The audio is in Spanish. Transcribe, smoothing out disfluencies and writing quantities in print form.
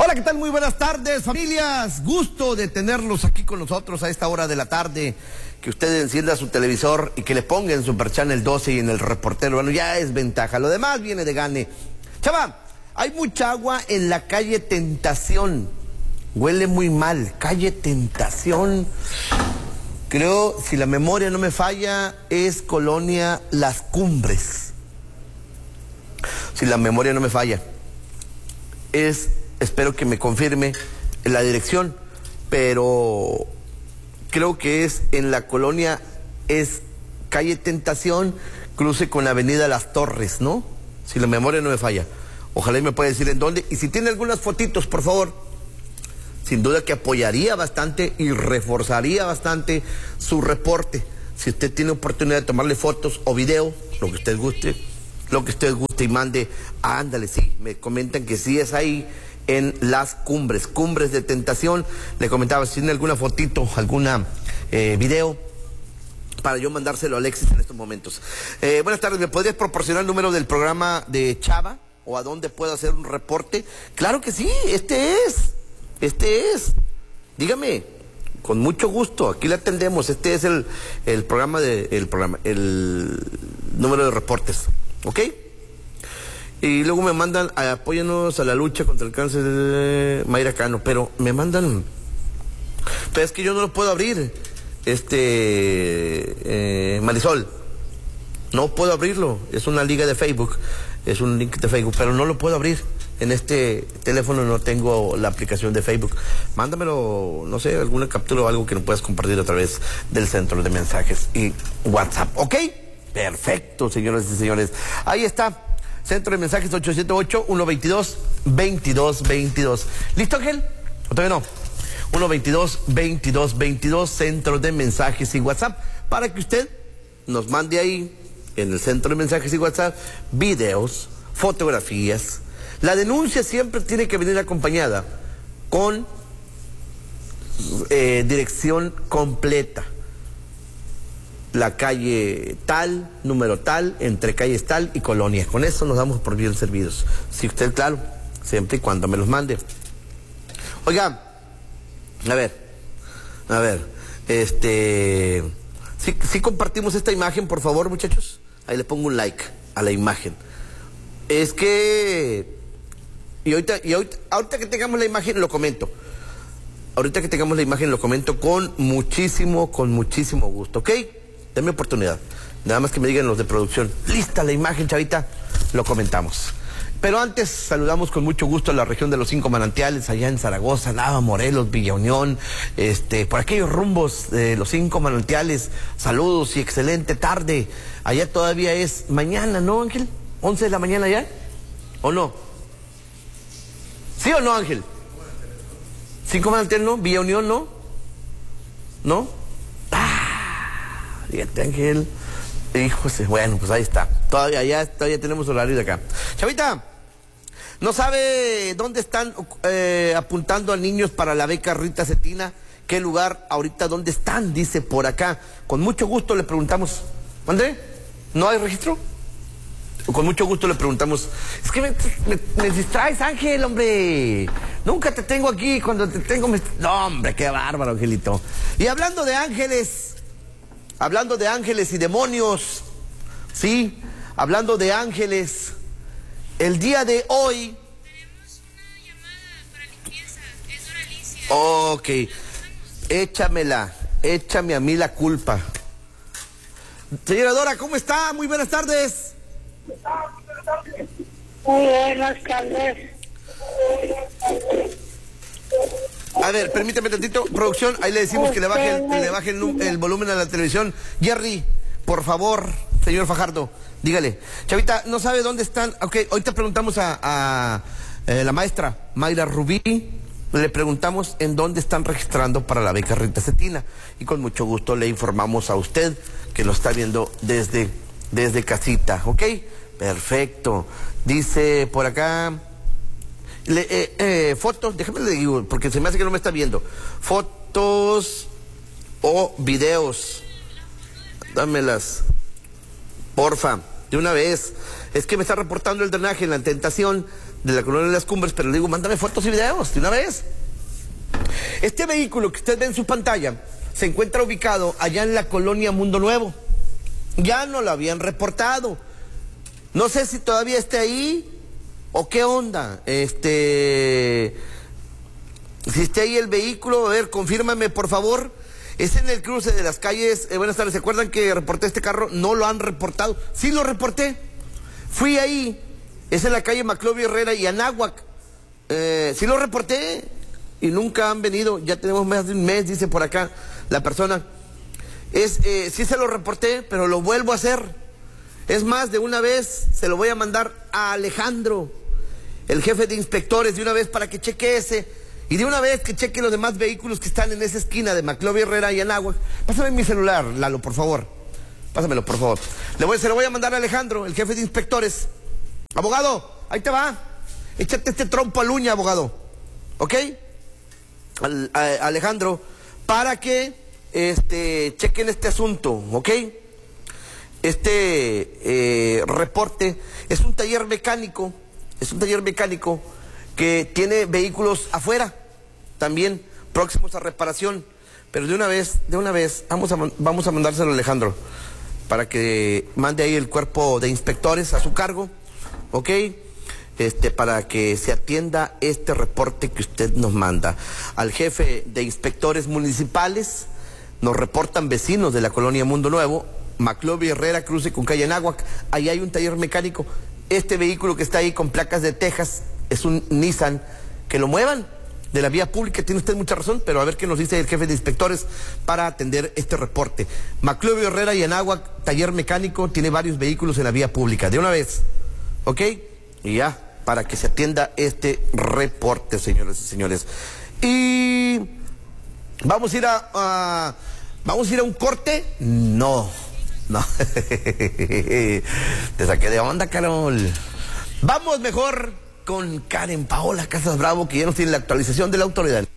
Hola, ¿qué tal? Muy buenas tardes, familias. Gusto de tenerlos aquí con nosotros a esta hora de la tarde. Que usted encienda su televisor y que le ponga en Super Channel 12 y en el reportero. Bueno, ya es ventaja. Lo demás viene de gane. Chava, hay mucha agua en la calle Tentación. Huele muy mal. Calle Tentación. Creo, si la memoria no me falla, es Colonia Las Cumbres. Si la memoria no me falla. Espero que me confirme la dirección, pero creo que es en la colonia, es calle Tentación, cruce con la avenida Las Torres, ¿no? Si la memoria no me falla. Ojalá y me pueda decir en dónde. Y si tiene algunas fotitos, por favor. Sin duda que apoyaría bastante y reforzaría bastante su reporte. Si usted tiene oportunidad de tomarle fotos o video, lo que usted guste y mande, ándale, sí, me comentan que sí es ahí en Las Cumbres, Cumbres de Tentación. Le comentaba si tiene alguna fotito, alguna video, para yo mandárselo a Alexis en estos momentos. Buenas tardes, ¿me podrías proporcionar el número del programa de Chava? ¿O a dónde puedo hacer un reporte? Claro que sí, este es. Dígame, con mucho gusto, aquí le atendemos. Este es el número de reportes, ¿ok? Y luego me mandan, apóyanos a la lucha contra el cáncer de Mayra Cano, pero me mandan, pero es que yo no lo puedo abrir, Marisol, no puedo abrirlo, es una liga de Facebook, es un link de Facebook, pero no lo puedo abrir. En este teléfono no tengo la aplicación de Facebook. Mándamelo, no sé, alguna captura o algo que no puedas compartir a través del centro de mensajes y WhatsApp. ¿Ok? Perfecto, señoras y señores. Ahí está. Centro de mensajes 878-122-2222. ¿Listo, Ángel? ¿O todavía no? 122-2222, centro de mensajes y WhatsApp, para que usted nos mande ahí, en el centro de mensajes y WhatsApp, videos, fotografías. La denuncia siempre tiene que venir acompañada con dirección completa. La calle tal, número tal, entre calles tal y colonia. Con eso nos damos por bien servidos. Si usted, claro, siempre y cuando me los mande. Oiga, a ver, si compartimos esta imagen, por favor, muchachos. Ahí le pongo un like a la imagen. Es que... Y ahorita que tengamos la imagen lo comento. Ahorita que tengamos la imagen lo comento con muchísimo gusto, ¿ok? Dame oportunidad. Nada más que me digan los de producción. Lista la imagen, chavita, lo comentamos. Pero antes saludamos con mucho gusto a la región de los 5 manantiales, allá en Zaragoza, Nava, Morelos, Villa Unión, por aquellos rumbos de los 5 manantiales. Saludos y excelente tarde. Allá todavía es mañana, ¿no, Ángel? 11 de la mañana ya, ¿o no? ¿Sí o no, Ángel? 5 manantiales, ¿no? Villa Unión, ¿no? ¿No? Fíjate, Ángel. Híjole, bueno, pues ahí está. Todavía tenemos horario de acá. Chavita, ¿no sabe dónde están apuntando a niños para la beca Rita Cetina? ¿Qué lugar ahorita dónde están? Dice por acá. Con mucho gusto le preguntamos. ¿André? ¿No hay registro? Con mucho gusto le preguntamos. Es que me distraes, Ángel, hombre. Nunca te tengo aquí. Cuando te tengo No, hombre, qué bárbaro, Angelito. Y hablando de ángeles y demonios, sí, hablando de ángeles, el día de hoy... Tenemos una llamada para limpieza, es Dora Alicia. Ok, échame a mí la culpa. Señora Dora, ¿cómo está? Muy buenas tardes. Muy buenas tardes. A ver, permítame tantito, producción, ahí le decimos que le baje el volumen a la televisión. Jerry, por favor, señor Fajardo, dígale. Chavita, ¿no sabe dónde están? Ok, ahorita preguntamos a la maestra Mayra Rubí, le preguntamos en dónde están registrando para la beca Rita Cetina. Y con mucho gusto le informamos a usted que lo está viendo desde casita, ¿ok? Perfecto. Dice por acá... fotos, déjame le digo, porque se me hace que no me está viendo. Fotos o videos. Dámelas, porfa, de una vez. Es que me está reportando el drenaje en la Tentación. de la colonia de las Cumbres, pero le digo, mándame fotos y videos de una vez. Este vehículo que usted ve en su pantalla se encuentra ubicado allá en la colonia Mundo Nuevo. Ya no lo habían reportado. No sé si todavía esté ahí o qué onda. Si está ahí el vehículo, a ver, confírmame por favor. Es en el cruce de las calles. Buenas tardes, ¿se acuerdan que reporté este carro? No lo han reportado. Sí lo reporté. Fui ahí. Es en la calle Maclovio Herrera y Anáhuac. Sí lo reporté y nunca han venido. Ya tenemos más de un mes, dice por acá la persona. Sí se lo reporté, pero lo vuelvo a hacer. Es más, de una vez se lo voy a mandar a Alejandro, el jefe de inspectores, de una vez para que cheque ese. Y de una vez que cheque los demás vehículos que están en esa esquina de Maclovio Herrera y Anáhuac. Pásame mi celular, Lalo, por favor. Pásamelo, por favor. Se lo voy a mandar a Alejandro, el jefe de inspectores. Abogado, ahí te va. Échate este trompo al uña, abogado. ¿Ok? Alejandro, para que chequen este asunto, ¿ok? Este reporte es un taller mecánico. Es un taller mecánico que tiene vehículos afuera, también próximos a reparación. Pero de una vez, vamos a mandárselo a Alejandro para que mande ahí el cuerpo de inspectores a su cargo, ¿ok? Para que se atienda este reporte que usted nos manda. Al jefe de inspectores municipales nos reportan vecinos de la colonia Mundo Nuevo, Maclovio Herrera, cruce con calle Anáhuac. Ahí hay un taller mecánico. Este vehículo que está ahí con placas de Texas es un Nissan. Que lo muevan de la vía pública. Tiene usted mucha razón, pero a ver qué nos dice el jefe de inspectores para atender este reporte. Maclovio Herrera y Anáhuac, taller mecánico, tiene varios vehículos en la vía pública. De una vez, ¿ok? Y ya, para que se atienda este reporte, señores y señores. Y vamos a ir a un corte. No. Te saqué de onda, Carol. Vamos mejor con Karen Paola Casas Bravo, que ya nos tiene la actualización de la autoridad.